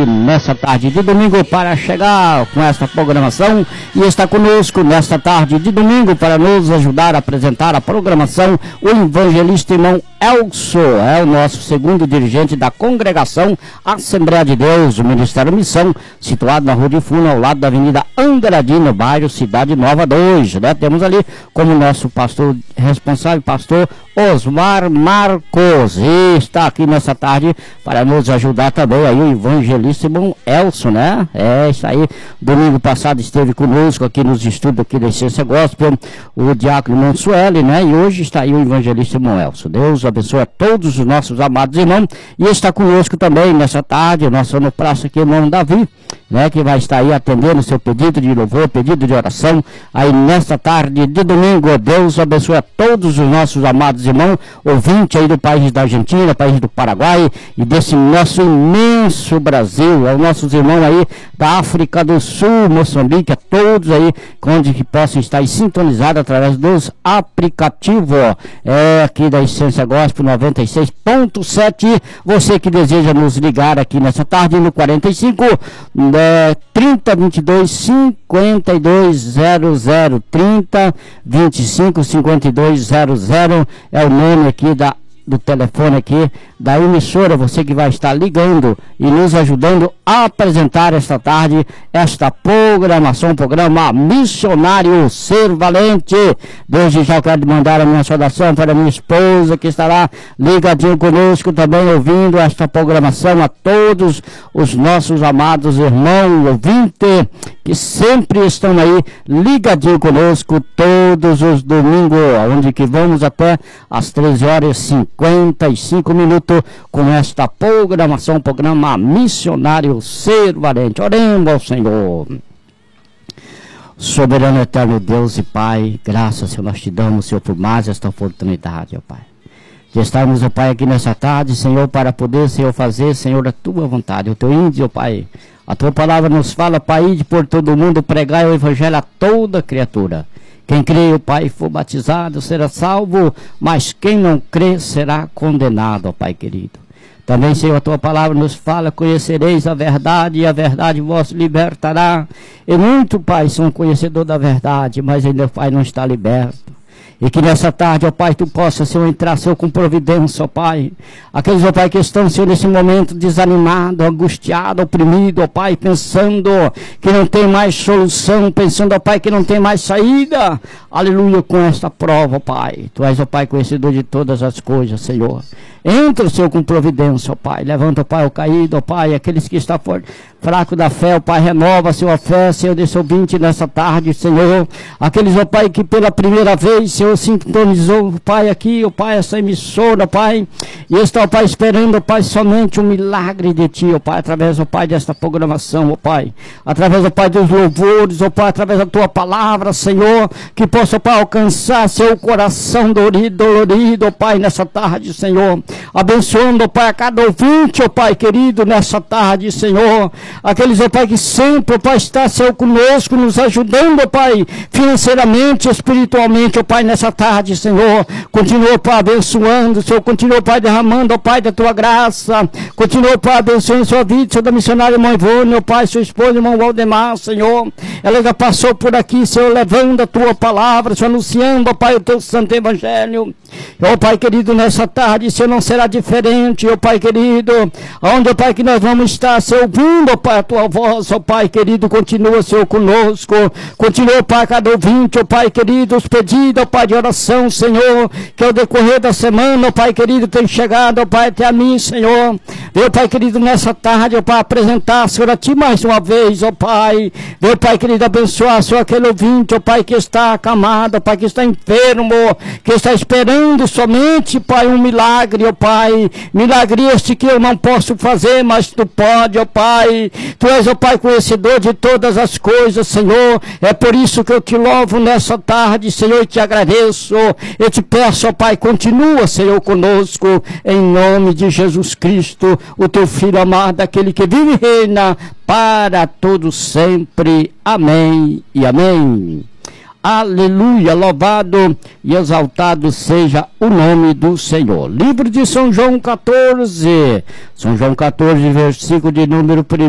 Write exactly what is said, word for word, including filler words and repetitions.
aqui nessa tarde de domingo para chegar com esta programação e está conosco nesta tarde de domingo para nos ajudar a apresentar a programação o evangelista irmão Elso, é o nosso segundo dirigente da congregação Assembleia de Deus, o Ministério Missão, situado na Rua de Funa, ao lado da Avenida Andradina, bairro Cidade Nova dois, né? Temos ali como nosso pastor responsável, pastor Osmar Marcos, e está aqui nessa tarde para nos ajudar também aí o evangelista irmão Elso, né? É isso aí, domingo passado esteve conosco aqui nos estudos aqui da Essência Gospel, o diácono Mansueli, né? E hoje está aí o evangelista irmão Elso. Deus abençoe a todos os nossos amados irmãos, e está conosco também nessa tarde o nosso praça aqui, irmão Davi, né, que vai estar aí atendendo o seu pedido de louvor, pedido de oração, aí nesta tarde de domingo. Deus abençoe a todos os nossos amados irmãos, ouvintes aí do país da Argentina, país do Paraguai e desse nosso imenso Brasil, aos nossos irmãos aí da África do Sul, Moçambique, a todos aí, onde que possam estar aí sintonizados através dos aplicativos, é, aqui da Essência Gospel noventa e seis ponto sete, você que deseja nos ligar aqui nessa tarde no quarenta e cinco, É, trinta, vinte e dois, cinquenta e dois zero zero, trinta, vinte e cinco, cinquenta e dois zero zero é o nome aqui da, do telefone aqui da emissora, você que vai estar ligando e nos ajudando a apresentar esta tarde esta programação, programa Missionário Ser Valente. Desde já eu quero mandar a minha saudação para a minha esposa que estará ligadinho conosco também ouvindo esta programação, a todos os nossos amados irmãos ouvintes que sempre estão aí ligadinho conosco todos os domingos, onde que vamos até às treze horas e cinquenta e cinco minutos com esta programação, programa Missionário Ser Valente. Oremos ao Senhor. Soberano eterno Deus e Pai, graças, Senhor, nós te damos, Senhor, por mais esta oportunidade, ó Pai, de estarmos, ó Pai, aqui nessa tarde, Senhor, para poder, Senhor, fazer, Senhor, a tua vontade, o teu índio, ó Pai. A tua palavra nos fala, Pai, de por todo mundo pregar o evangelho a toda criatura. Quem crê, o Pai, for batizado, será salvo, mas quem não crê será condenado, ó Pai querido. Também, Senhor, a tua palavra nos fala, conhecereis a verdade e a verdade vos libertará. E muito, Pai, são conhecedor da verdade, mas ainda, Pai, não está liberto. E que nessa tarde, ó Pai, tu possa, Senhor, entrar, Senhor, com providência, ó Pai. Aqueles, ó Pai, que estão, Senhor, nesse momento desanimado, angustiado, oprimido, ó Pai, pensando que não tem mais solução, pensando, ó Pai, que não tem mais saída. Aleluia, com esta prova, ó Pai. Tu és, ó Pai, conhecedor de todas as coisas, Senhor. Entra, Senhor, com providência, ó Pai. Levanta, ó Pai, o caído, ó Pai. Aqueles que estão fracos da fé, ó Pai, renova, Senhor, a fé, Senhor, desse ouvinte nessa tarde, Senhor. Aqueles, ó Pai, que pela primeira vez, Senhor, sintonizou, ó Pai, aqui, ó Pai, essa emissora, ó Pai. E está, ó Pai, esperando, ó Pai, somente um milagre de Ti, ó Pai, através, ó Pai, desta programação, ó Pai. Através, ó Pai, dos louvores, ó Pai, através da Tua palavra, Senhor. Que possa, ó Pai, alcançar seu coração dolorido, dolorido, ó Pai, nessa tarde, Senhor. Abençoando, ó Pai, a cada ouvinte, ó Pai querido, nessa tarde, Senhor. Aqueles, ó Pai, que sempre, ó Pai, está, Senhor, conosco, nos ajudando, ó Pai, financeiramente, espiritualmente, ó Pai, nessa tarde, Senhor. Continua, ó Pai, abençoando, Senhor. Continua, ó Pai, derramando, ó Pai, da Tua graça. Continua, ó Pai, abençoando sua vida, Senhor, da missionária irmã Ivone, ó Pai, sua esposa, irmão Valdemar, Senhor. Ela já passou por aqui, Senhor, levando a Tua palavra, Senhor, anunciando, ó Pai, o Teu santo evangelho. Ó Pai querido, nessa tarde, Senhor, não será diferente, ó Pai querido, onde, ó Pai, que nós vamos estar, Senhor, ouvindo, ó Pai, a Tua voz, ó Pai querido, continua, Senhor, conosco, continua, ó Pai, cada ouvinte, ó Pai querido, os pedidos, ó Pai, de oração, Senhor, que ao decorrer da semana, ó Pai querido, tem chegado, ó Pai, até a mim, Senhor, Deus, Pai querido, nessa tarde, ó Pai, apresentar, Senhor, a Ti mais uma vez, ó Pai, Deus, Pai querido, abençoar, Senhor, aquele ouvinte, ó Pai, que está acamado, ó Pai, que está enfermo, que está esperando somente, Pai, um milagre, ó Pai, milagre este que eu não posso fazer, mas Tu pode, ó Pai, Tu és, ó Pai, conhecedor de todas as coisas, Senhor, é por isso que eu Te louvo nessa tarde, Senhor, e Te agradeço, eu Te peço, ó Pai, continua, Senhor, conosco, em nome de Jesus Cristo, o Teu Filho amado, aquele que vive e reina para todos sempre, amém e amém. Aleluia, louvado e exaltado seja o nome do Senhor. Livro de São João catorze, São João catorze, versículo de número